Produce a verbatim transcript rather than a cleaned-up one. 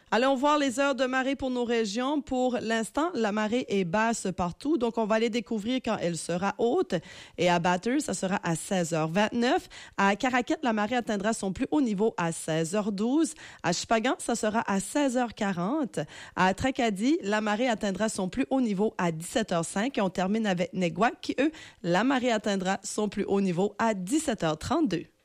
Allons voir les heures de marée pour nos régions. Pour l'instant, la marée est basse partout, donc on va aller découvrir quand elle sera haute. Et à Bathurst, ça sera à seize heures vingt-neuf. À Caraquet, la marée atteindra son plus haut niveau à seize heures douze. À Shpaghan, ça sera à seize heures quarante. À Tracadie, la marée atteindra son plus haut niveau à dix-sept heures cinq. Et on termine avec Neguac, qui, eux, la marée atteindra son plus haut niveau à dix-sept heures trente-deux.